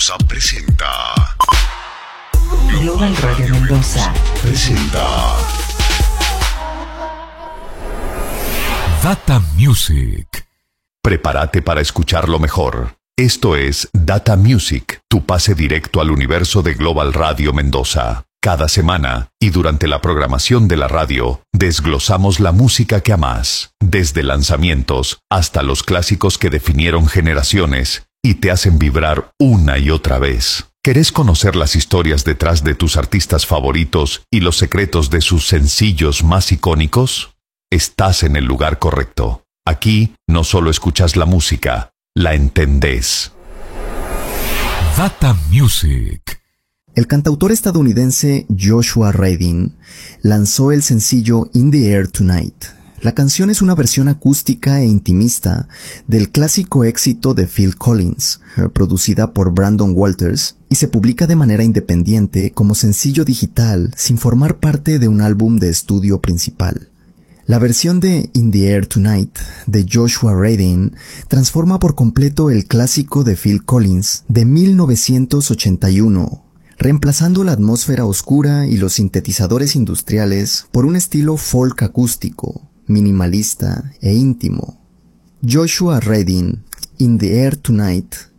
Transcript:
Mendoza presenta. Global Radio Mendoza presenta Data Music. Prepárate para escuchar lo mejor. Esto es Data Music, tu pase directo al universo de Global Radio Mendoza. Cada semana y durante la programación de la radio, desglosamos la música que amás, desde lanzamientos hasta los clásicos que definieron generaciones y te hacen vibrar una y otra vez. ¿Querés conocer las historias detrás de tus artistas favoritos y los secretos de sus sencillos más icónicos? Estás en el lugar correcto. Aquí no solo escuchas la música, la entendés. Data Music. El cantautor estadounidense Joshua Radin lanzó el sencillo In the Air Tonight. La canción es una versión acústica e intimista del clásico éxito de Phil Collins, producida por Brandon Walters, y se publica de manera independiente como sencillo digital sin formar parte de un álbum de estudio principal. La versión de In the Air Tonight de Joshua Radin transforma por completo el clásico de Phil Collins de 1981, reemplazando la atmósfera oscura y los sintetizadores industriales por un estilo folk acústico, minimalista e íntimo. Joshua Radin, In the Air Tonight,